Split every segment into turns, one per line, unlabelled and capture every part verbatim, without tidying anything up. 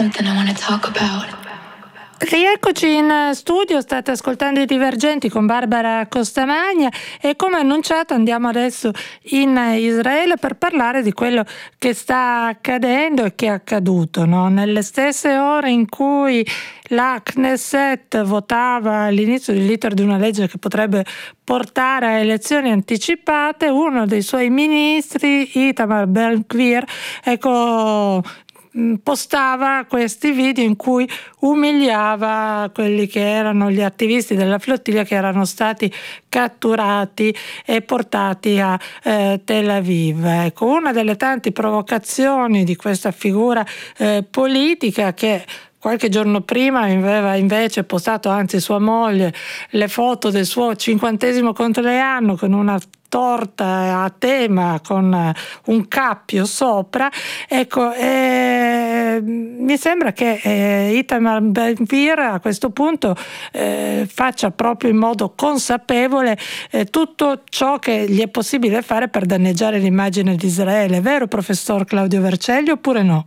something I want to talk about.
Rieccoci in studio, state ascoltando I Divergenti con Barbara Costamagna e come annunciato andiamo adesso in Israele per parlare di quello che sta accadendo e che è accaduto, no? Nelle stesse ore in cui la Knesset votava all'inizio dell'iter di una legge che potrebbe portare a elezioni anticipate, uno dei suoi ministri, Itamar Ben-Gvir, ecco, postava questi video in cui umiliava quelli che erano gli attivisti della flottiglia che erano stati catturati e portati a eh, Tel Aviv. Ecco, una delle tante provocazioni di questa figura eh, politica che qualche giorno prima aveva invece postato, anzi sua moglie, le foto del suo cinquantesimo compleanno con una torta a tema con un cappio sopra. Ecco, eh, mi sembra che eh, Itamar Ben-Gvir a questo punto eh, faccia proprio in modo consapevole eh, tutto ciò che gli è possibile fare per danneggiare l'immagine di Israele. È vero, professor Claudio Vercelli, oppure no?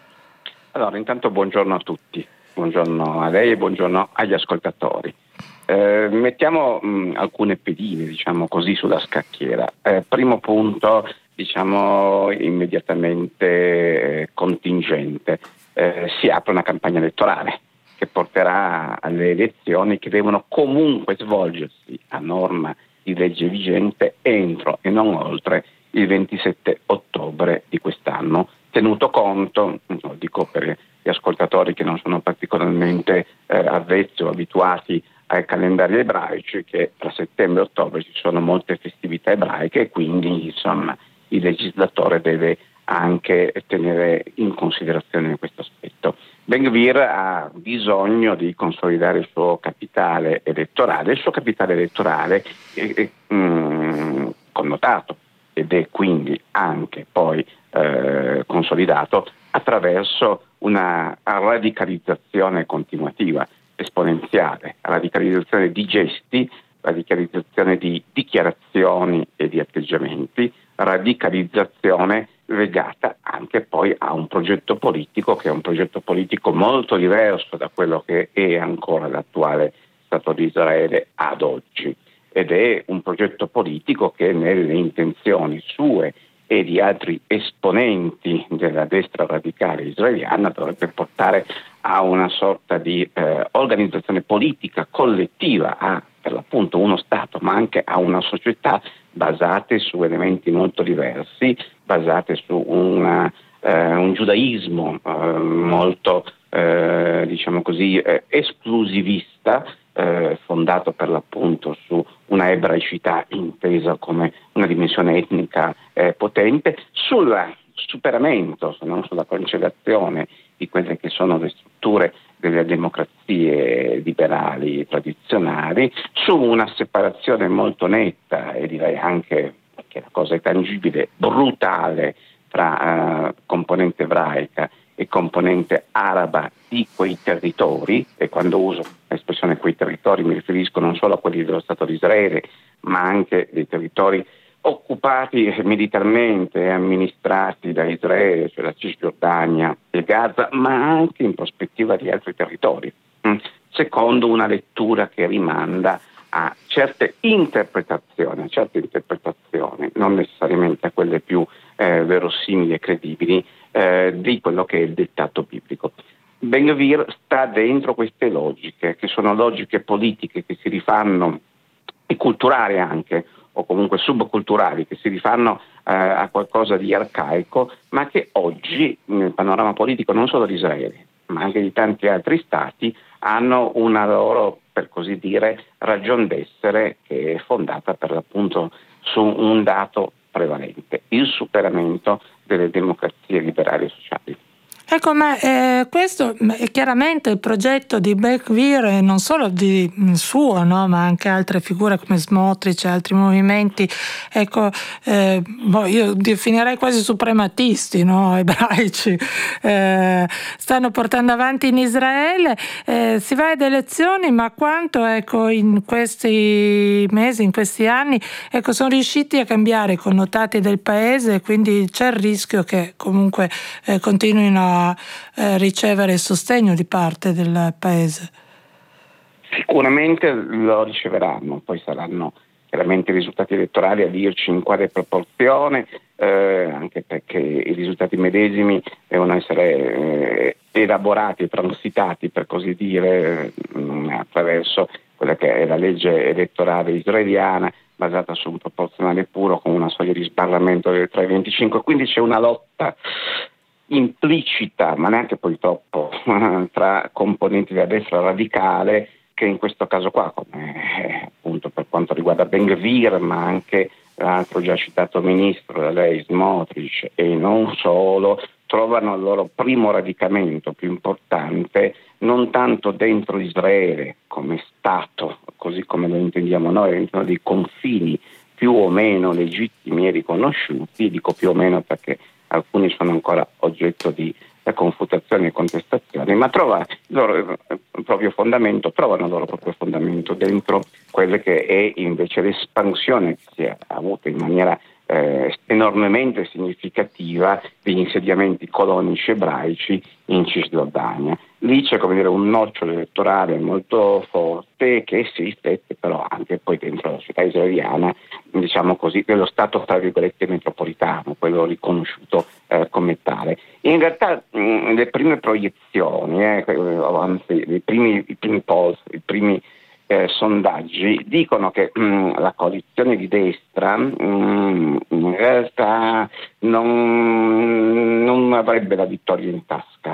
Allora, intanto buongiorno a tutti, buongiorno a lei e buongiorno agli ascoltatori. Eh, mettiamo mh, alcune pedine, diciamo così, sulla scacchiera. Eh, primo punto, diciamo immediatamente eh, contingente, eh, si apre una campagna elettorale che porterà alle elezioni che devono comunque svolgersi a norma di legge vigente entro e non oltre il ventisette ottobre di quest'anno, tenuto conto, lo dico per gli ascoltatori che non sono particolarmente eh, avvezzi o abituati ai calendari ebraici, che tra settembre e ottobre ci sono molte festività ebraiche e quindi insomma il legislatore deve anche tenere in considerazione questo aspetto. Ben-Gvir ha bisogno di consolidare il suo capitale elettorale, il suo capitale elettorale è, è mm, connotato ed è quindi anche poi eh, consolidato attraverso una radicalizzazione continuativa, esponenziale, radicalizzazione di gesti, radicalizzazione di dichiarazioni e di atteggiamenti, radicalizzazione legata anche poi a un progetto politico che è un progetto politico molto diverso da quello che è ancora l'attuale Stato di Israele ad oggi. Ed è un progetto politico che nelle intenzioni sue e di altri esponenti della destra radicale israeliana dovrebbe portare a una sorta di eh, organizzazione politica collettiva, a per l'appunto uno Stato, ma anche a una società basate su elementi molto diversi, basate su una, eh, un giudaismo eh, molto, eh, diciamo così, eh, esclusivista, Eh, fondato per l'appunto su una ebraicità intesa come una dimensione etnica eh, potente, sul superamento, se non sulla cancellazione di quelle che sono le strutture delle democrazie liberali tradizionali, su una separazione molto netta e direi anche, che la cosa è tangibile, brutale tra eh, componente ebraica e componente araba di quei territori, e quando uso l'espressione quei territori mi riferisco non solo a quelli dello Stato di Israele, ma anche dei territori occupati militarmente e amministrati da Israele, cioè la Cisgiordania e Gaza, ma anche in prospettiva di altri territori, secondo una lettura che rimanda a certe interpretazioni, a certe interpretazioni, non necessariamente a quelle più eh, verosimili e credibili, eh, di quello che è il dettato biblico. Ben-Gvir sta dentro queste logiche, che sono logiche politiche che si rifanno, e culturali anche, o comunque subculturali, che si rifanno eh, a qualcosa di arcaico, ma che oggi nel panorama politico non solo di Israele, ma anche di tanti altri stati, hanno una loro, per così dire, ragion d'essere che è fondata per l'appunto su un dato prevalente, il superamento delle democrazie liberali e sociali.
Ecco, ma eh, questo è chiaramente il progetto di Ben-Gvir, e non solo di suo, no, ma anche altre figure come Smotrich e altri movimenti, ecco, eh, boh, io definirei quasi suprematisti, no, ebraici, eh, stanno portando avanti in Israele. Eh, si va ad elezioni, ma quanto, ecco, in questi mesi, in questi anni, ecco, sono riusciti a cambiare i connotati del paese, quindi c'è il rischio che comunque eh, continuino a a eh, ricevere sostegno di parte del paese?
Sicuramente lo riceveranno, poi saranno chiaramente i risultati elettorali a dirci in quale proporzione, eh, anche perché i risultati medesimi devono essere eh, elaborati e transitati, per così dire, eh, attraverso quella che è la legge elettorale israeliana, basata su un proporzionale puro con una soglia di sbarramento del tre virgola venticinque, quindi c'è una lotta implicita, ma neanche poi troppo, tra componenti della destra radicale, che in questo caso qua, come eh, appunto per quanto riguarda Ben Gvir, ma anche l'altro già citato ministro da lei, Smotrich, e non solo, trovano il loro primo radicamento più importante non tanto dentro Israele come Stato, così come lo intendiamo noi, all'interno dei confini più o meno legittimi e riconosciuti, dico più o meno perché alcuni sono ancora oggetto di confutazioni e contestazioni, ma trova il loro proprio fondamento, trovano il loro proprio fondamento dentro quelle che è invece l'espansione che si è avuta in maniera eh, enormemente significativa degli insediamenti colonici ebraici in Cisgiordania. Lì c'è, come dire, un nocciolo elettorale molto forte che si riflette però anche poi dentro la società israeliana, diciamo così, dello Stato tra virgolette metropolitano, quello riconosciuto eh, come tale. In realtà mh, le prime proiezioni, eh, anzi i primi, i primi polls, i primi eh, sondaggi dicono che mh, la coalizione di destra mh, in realtà non, non avrebbe la vittoria in tasca.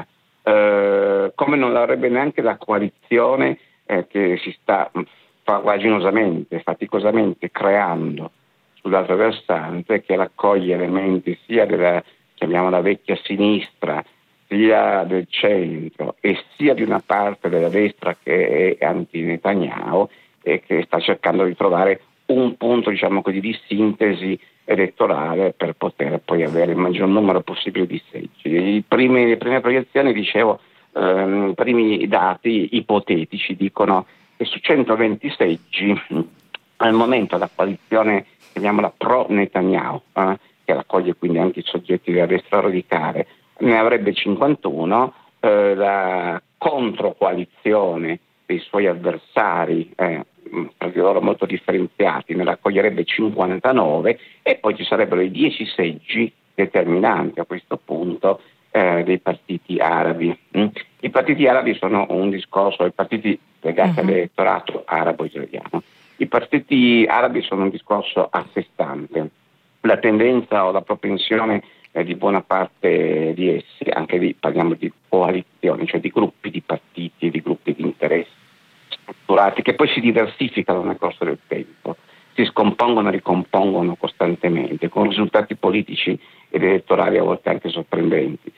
Uh, come non l'avrebbe neanche la coalizione eh, che si sta farraginosamente, faticosamente creando sull'altro versante, che raccoglie elementi sia della, chiamiamola vecchia sinistra, sia del centro e sia di una parte della destra che è anti-Netanyahu e che sta cercando di trovare un punto, diciamo così, di sintesi elettorale per poter poi avere il maggior numero possibile di seggi. I primi, le prime proiezioni, dicevo, ehm, i primi dati ipotetici dicono che su centoventi seggi al momento la coalizione, chiamiamola pro-Netanyahu, eh, che raccoglie quindi anche i soggetti della destra radicale, ne avrebbe cinquantuno, eh, la controcoalizione dei suoi avversari, eh, tra di loro molto differenziati, ne raccoglierebbe cinquantanove e poi ci sarebbero i dieci seggi determinanti a questo punto eh, dei partiti arabi. Mm? I partiti arabi sono un discorso, i partiti legati uh-huh. all'elettorato arabo-israeliano. I partiti arabi sono un discorso a sé stante. La tendenza o la propensione eh, di buona parte di essi, anche lì parliamo di coalizioni, cioè di gruppi di partiti, di gruppi di interessi strutturati che poi si diversificano nel corso del tempo, si scompongono e ricompongono costantemente con risultati politici ed elettorali a volte anche sorprendenti.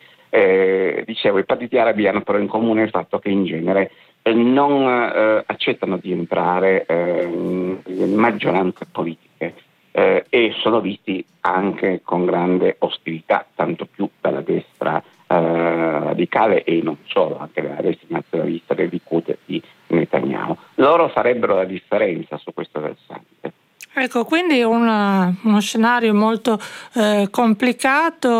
Eh, dicevo, i partiti arabi hanno però in comune il fatto che in genere eh, non eh, accettano di entrare eh, in maggioranze politiche eh, e sono visti anche con grande ostilità, tanto più dalla destra eh, radicale e non solo, anche dalla destra nazionalista del Likud di Netanyahu. Loro farebbero la differenza su questo versante.
Ecco, quindi una, uno scenario molto eh, complicato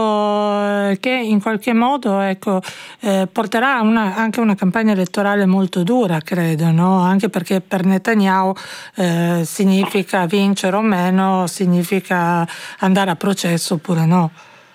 eh, che in qualche modo ecco, eh, porterà una, anche una campagna elettorale molto dura, credo, no? Anche perché per Netanyahu eh, significa vincere o meno, significa andare a processo oppure no.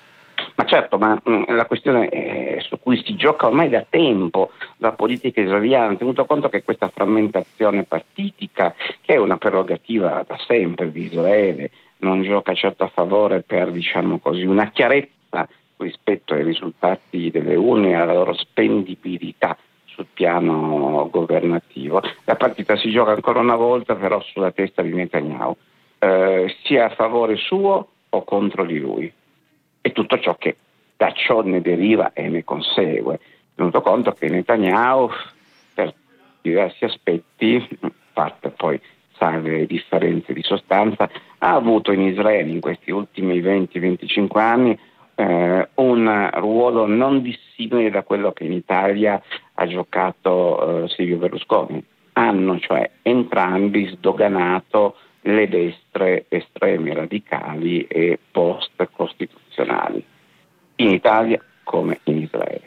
Ma certo, ma mh, la questione è su cui si gioca ormai da tempo la politica israeliana, tenuto conto che questa frammentazione partitica, che è una prerogativa da sempre di Israele, non gioca certo a favore per, diciamo così, una chiarezza rispetto ai risultati delle urne e alla loro spendibilità sul piano governativo. La partita si gioca ancora una volta però sulla testa di Netanyahu, eh, sia a favore suo o contro di lui. E tutto ciò che da ciò ne deriva e ne consegue, tenuto conto che Netanyahu per diversi aspetti, a parte poi salve le differenze di sostanza, ha avuto in Israele in questi ultimi venti venticinque anni eh, un ruolo non dissimile da quello che in Italia ha giocato eh, Silvio Berlusconi. Hanno cioè entrambi sdoganato le destre estreme radicali e post-costituzionali, in Italia come in Israele.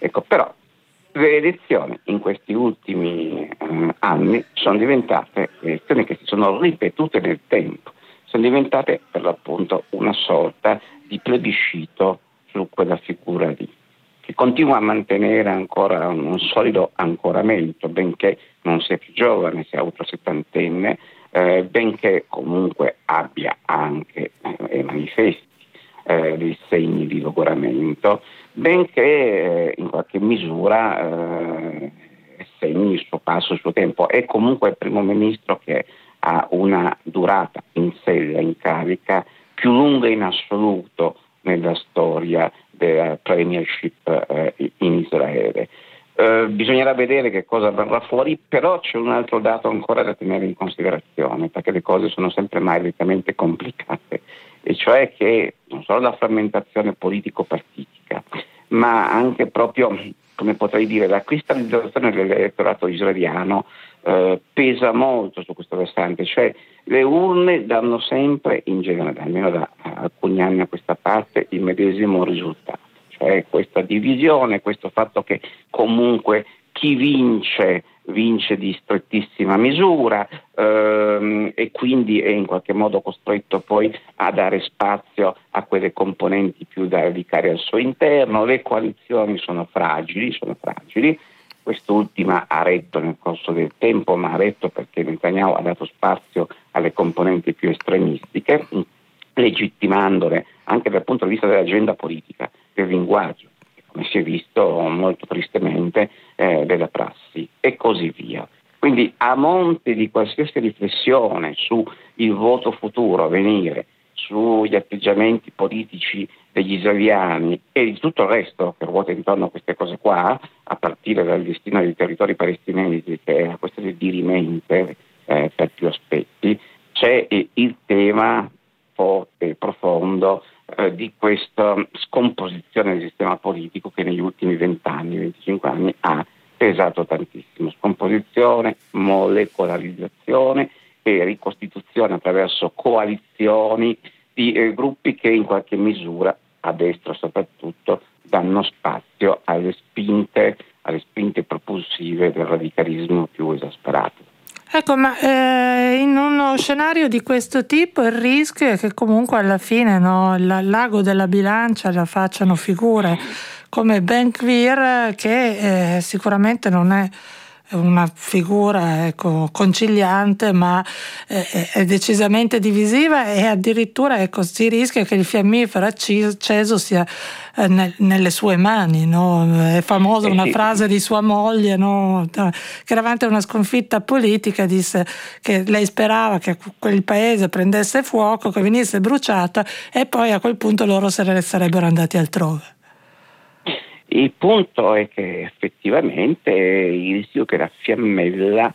Ecco, però le elezioni in questi ultimi eh, anni sono diventate elezioni che si sono ripetute nel tempo, sono diventate per l'appunto una sorta di plebiscito su quella figura lì, che continua a mantenere ancora un solido ancoramento, benché non sia più giovane, sia ultrasettantenne, eh, benché comunque abbia anche eh, e manifesti eh, dei segni di logoramento, benché eh, in qualche misura eh, segni il suo passo, il suo tempo. È comunque il primo ministro che ha una durata in sella, in carica, più lunga in assoluto nella storia della premiership eh, in Israele. Eh, bisognerà vedere che cosa verrà fuori, però c'è un altro dato ancora da tenere in considerazione, perché le cose sono sempre maledettamente complicate, e cioè che non solo la frammentazione politico-partitica, ma anche proprio, come potrei dire, la cristallizzazione dell'elettorato israeliano eh, pesa molto su questo versante, cioè le urne danno sempre, in generale, almeno da alcuni anni a questa parte, il medesimo risultato, cioè questa divisione, questo fatto che comunque chi vince vince di strettissima misura ehm, e quindi è in qualche modo costretto poi a dare spazio a quelle componenti più da radicare al suo interno. Le coalizioni sono fragili, sono fragili. Quest'ultima ha retto nel corso del tempo, ma ha retto perché Netanyahu ha dato spazio alle componenti più estremistiche, legittimandole anche dal punto di vista dell'agenda politica, del linguaggio, come si è visto molto tristemente, eh, della prassi e così via. Quindi a monte di qualsiasi riflessione sul voto futuro a venire, sugli atteggiamenti politici degli israeliani e di tutto il resto che ruota intorno a queste cose qua, a partire dal destino dei territori palestinesi, che è una questione dirimente eh, per più aspetti, c'è eh, il tema forte e profondo eh, di questa scomposizione del sistema politico che negli ultimi vent'anni, venticinque anni ha pesato tantissimo. Scomposizione, molecolarizzazione e ricostituzione attraverso coalizioni di eh, gruppi che in qualche misura, a destra soprattutto, danno spazio alle spinte, alle spinte propulsive del radicalismo più esasperato.
Ecco, ma eh, in uno scenario di questo tipo il rischio è che comunque alla fine, no, il l'ago della bilancia la facciano figure come Ben Gvir, che eh, sicuramente non è una figura, ecco, conciliante, ma eh, è decisamente divisiva, e addirittura, ecco, si rischia che il fiammifero acceso sia eh, nel, nelle sue mani, no? È famosa una frase di sua moglie, no? Che davanti a una sconfitta politica disse che lei sperava che quel paese prendesse fuoco, che venisse bruciata, e poi a quel punto loro se ne sarebbero andati altrove.
Il punto è che effettivamente il rischio che la fiammella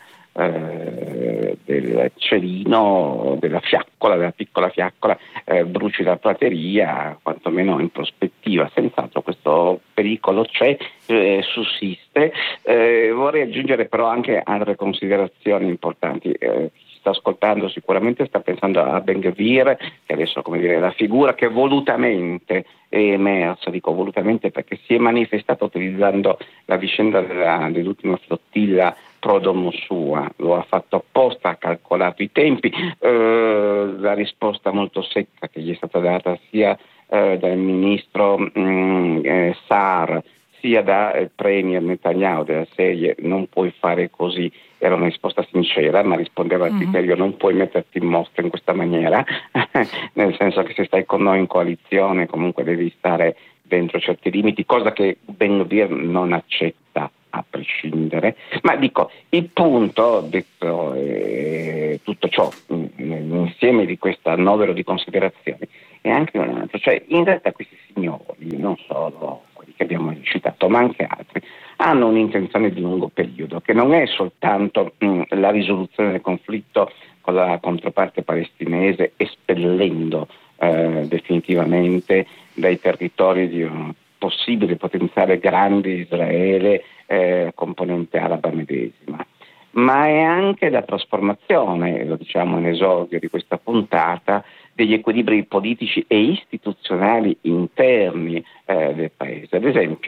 eh, del cerino, della fiaccola, della piccola fiaccola, eh, bruci la prateria, quantomeno in prospettiva. Senz'altro questo pericolo c'è, eh, sussiste. Eh, vorrei aggiungere però anche altre considerazioni importanti. Eh, sta ascoltando sicuramente sta pensando a Ben Gvir, che adesso, come dire, è la figura che volutamente è emersa, dico volutamente perché si è manifestata utilizzando la vicenda della, dell'ultima flottilla pro domo sua, lo ha fatto apposta, ha calcolato i tempi, eh, la risposta molto secca che gli è stata data sia eh, dal ministro mh, eh, Saar sia da eh, premier Netanyahu, della serie non puoi fare così, era una risposta sincera, ma rispondeva al criterio non puoi metterti in mostra in questa maniera, nel senso che se stai con noi in coalizione comunque devi stare dentro certi limiti, cosa che Ben Gvir non accetta a prescindere. Ma dico, il punto, detto eh, tutto ciò, l'insieme di questo novero di considerazioni, è anche un altro, cioè in realtà questi signori, non solo quelli che abbiamo citato, ma anche altri, hanno un'intenzione di lungo periodo, che non è soltanto mh, la risoluzione del conflitto con la controparte palestinese, espellendo eh, definitivamente dai territori di un possibile potenziale grande Israele eh, componente araba medesima, ma è anche la trasformazione, lo diciamo in esordio di questa puntata, degli equilibri politici e istituzionali interni eh, del paese. Ad esempio,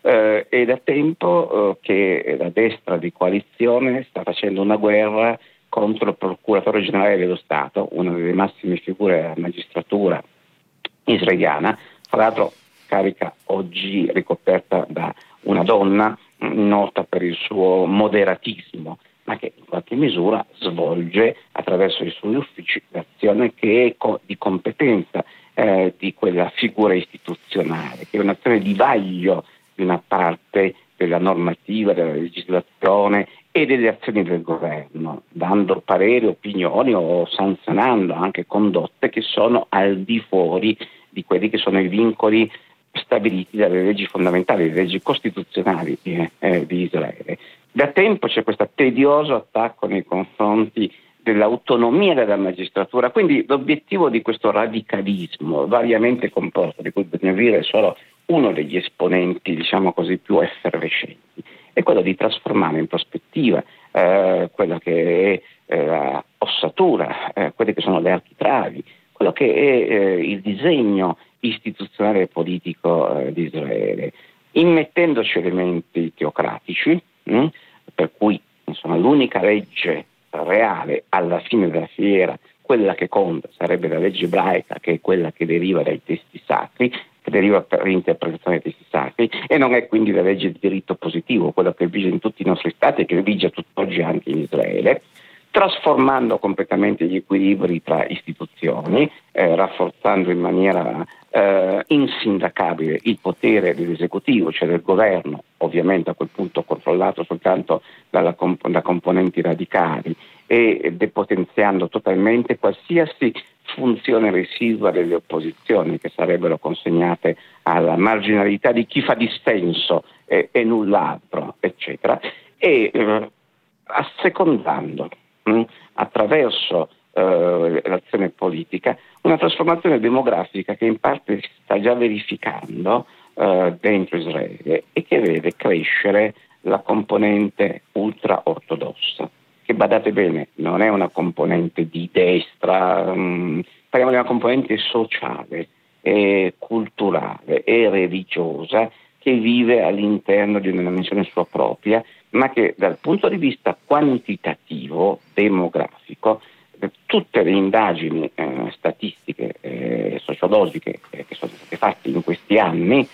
eh, è da tempo eh, che la destra di coalizione sta facendo una guerra contro il procuratore generale dello Stato, una delle massime figure della magistratura israeliana, tra l'altro carica oggi ricoperta da una donna nota per il suo moderatismo, ma che in qualche misura svolge attraverso i suoi uffici l'azione che è co- di competenza eh, di quella figura istituzionale, che è un'azione di vaglio di una parte della normativa, della legislazione e delle azioni del governo, dando pareri, opinioni o sanzionando anche condotte che sono al di fuori di quelli che sono i vincoli stabiliti dalle leggi fondamentali, le leggi costituzionali di, eh, di Israele. Da tempo c'è questo tedioso attacco nei confronti dell'autonomia della magistratura, quindi l'obiettivo di questo radicalismo variamente composto, di cui bisogna dire solo uno degli esponenti, diciamo così, più effervescenti, è quello di trasformare in prospettiva eh, quella che è eh, la ossatura, eh, quelle che sono le architravi, quello che è eh, il disegno istituzionale e politico eh, di Israele, immettendoci elementi teocratici, mh, per cui insomma, l'unica legge reale alla fine della fiera, quella che conta, sarebbe la legge ebraica, che è quella che deriva dai testi sacri, che deriva per l'interpretazione dei testi sacri, e non è quindi la legge di diritto positivo, quello che vige in tutti i nostri stati e che vige tutt'oggi anche in Israele, trasformando completamente gli equilibri tra istituzioni, eh, rafforzando in maniera eh, insindacabile il potere dell'esecutivo, cioè del governo, ovviamente a quel punto controllato soltanto dalla comp- da componenti radicali, e depotenziando totalmente qualsiasi funzione residua delle opposizioni, che sarebbero consegnate alla marginalità di chi fa dissenso e, e null'altro, eccetera, e eh, assecondando mh, attraverso eh, l'azione politica una trasformazione demografica che in parte si sta già verificando eh, dentro Israele e che vede crescere la componente ultra-ortodossa, che, badate bene, non è una componente di destra, mh, parliamo di una componente sociale, e culturale e religiosa che vive all'interno di una dimensione sua propria, ma che dal punto di vista quantitativo, demografico, tutte le indagini eh, statistiche e eh, sociologiche eh, che sono state fatte in questi anni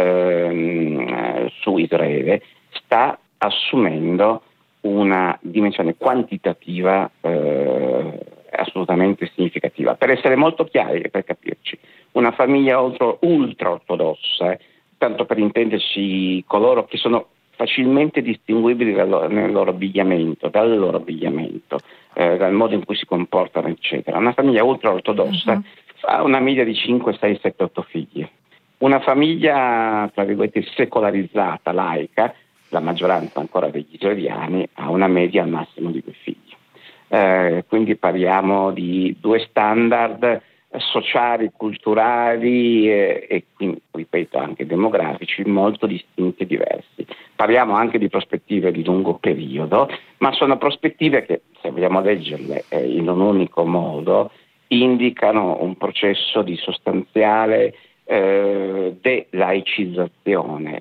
eh, su Israele sta assumendo una dimensione quantitativa eh, assolutamente significativa. Per essere molto chiari e per capirci, una famiglia ultra ortodossa, eh, tanto per intenderci coloro che sono facilmente distinguibili dal loro, nel loro abbigliamento, dal loro abbigliamento, eh, dal modo in cui si comportano, eccetera. Una famiglia ultra ortodossa uh-huh. fa una media di cinque, sei, sette, otto figli. Una famiglia, tra virgolette, secolarizzata, laica, la maggioranza ancora degli israeliani, ha una media al massimo di due figli. Eh, quindi parliamo di due standard sociali, culturali eh, e quindi, ripeto, anche demografici molto distinti e diversi. Parliamo anche di prospettive di lungo periodo, ma sono prospettive che, se vogliamo leggerle eh, in un unico modo, indicano un processo di sostanziale eh, de-laicizzazione,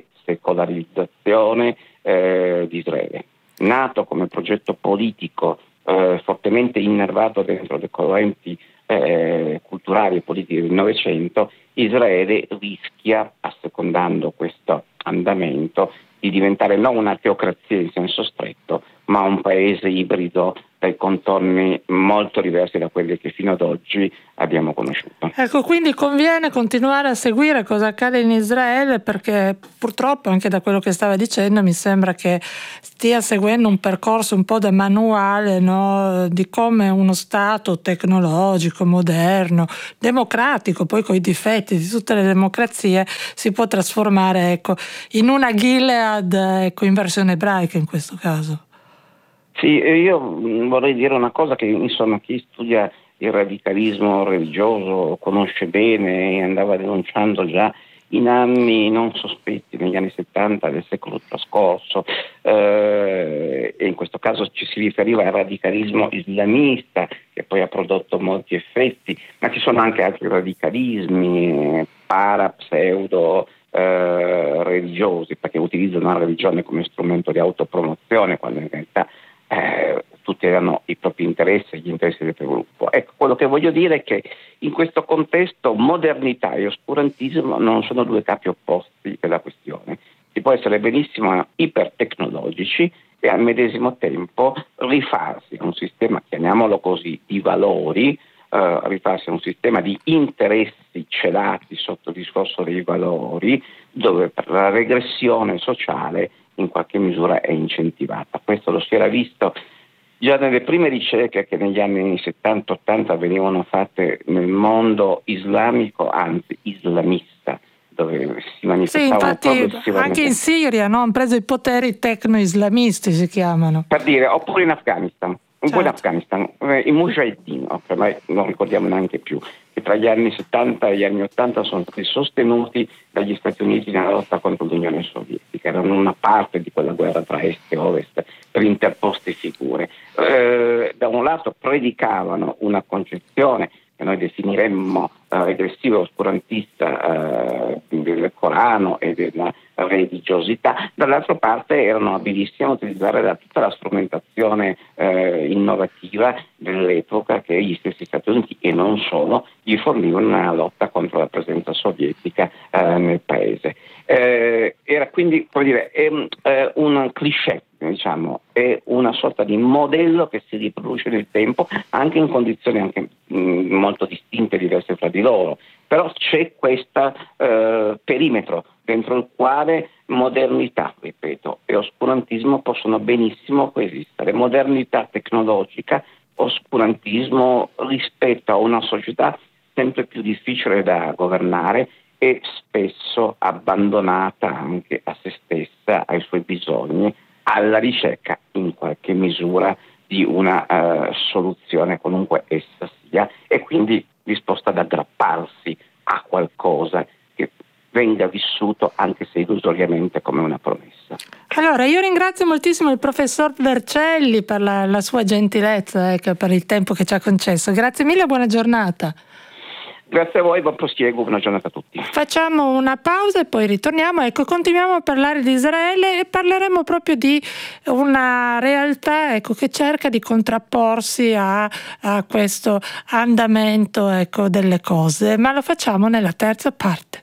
de-secolarizzazione eh, di Israele. Nato come progetto politico eh, fortemente innervato dentro le correnti eh, culturali e politiche del Novecento, Israele rischia, assecondando questo andamento, di diventare non una teocrazia in senso stretto, ma un paese ibrido dai contorni molto diversi da quelli che fino ad oggi abbiamo conosciuto.
Ecco, quindi conviene continuare a seguire cosa accade in Israele, perché purtroppo, anche da quello che stava dicendo, mi sembra che stia seguendo un percorso un po' da manuale, no? Di come uno Stato tecnologico, moderno, democratico, poi con i difetti di tutte le democrazie, si può trasformare, ecco, in una Gilead, ecco, in versione ebraica in questo caso.
Sì, io vorrei dire una cosa che, insomma, chi studia il radicalismo religioso conosce bene e andava denunciando già in anni non sospetti, negli anni settanta del secolo trascorso, eh, e in questo caso ci si riferiva al radicalismo islamista, che poi ha prodotto molti effetti, ma ci sono anche altri radicalismi, para, pseudo, eh, religiosi, perché utilizzano la religione come strumento di autopromozione, quando in realtà eh, tutelano i propri interessi, gli interessi del proprio gruppo. Ecco, quello che voglio dire è che in questo contesto modernità e oscurantismo non sono due capi opposti della questione. Si può essere benissimo ipertecnologici e al medesimo tempo rifarsi a un sistema, chiamiamolo così, di valori, eh, rifarsi a un sistema di interessi celati sotto il discorso dei valori, dove per la regressione sociale in qualche misura è incentivata. Questo lo si era visto già nelle prime ricerche che negli anni settanta ottanta venivano fatte nel mondo islamico, anzi islamista, dove si manifestavano
sì, infatti anche in Siria, no? Hanno preso i poteri tecno-islamisti, si chiamano.
Per dire, oppure in Afghanistan.
Certo.
In Afghanistan, eh, i Mujahideen, che ormai non ricordiamo neanche più, che tra gli anni settanta e gli anni ottanta sono stati sostenuti dagli Stati Uniti nella lotta contro l'Unione Sovietica, erano una parte di quella guerra tra est e ovest per interposte figure. Eh, da un lato predicavano una concezione che noi definiremmo eh, regressiva e oscurantista eh, del Corano e della religiosità, dall'altra parte erano abilissimi a utilizzare la, tutta la strumentazione eh, innovativa dell'epoca che gli stessi Stati Uniti, e non solo, gli fornivano nella lotta contro la presenza sovietica eh, nel paese. Eh, era quindi, come dire, è, eh, un cliché, diciamo, è una sorta di modello che si riproduce nel tempo, anche in condizioni anche mh, molto distinte e diverse fra di loro, però c'è questo eh, perimetro dentro il quale modernità, ripeto, e oscurantismo possono benissimo coesistere. Modernità tecnologica, oscurantismo rispetto a una società sempre più difficile da governare e spesso abbandonata anche a se stessa, ai suoi bisogni, alla ricerca in qualche misura di una uh, soluzione qualunque essa sia, e quindi disposta ad aggrapparsi a qualcosa che venga vissuto anche se illusoriamente come una promessa.
Allora, io ringrazio moltissimo il professor Vercelli per la, la sua gentilezza, ecco, per il tempo che ci ha concesso. Grazie mille e buona giornata.
Grazie a voi, buon proseguo, buona giornata a tutti.
Facciamo una pausa e poi ritorniamo. Ecco, continuiamo a parlare di Israele e parleremo proprio di una realtà, ecco, che cerca di contrapporsi a, a questo andamento, ecco, delle cose, ma lo facciamo nella terza parte.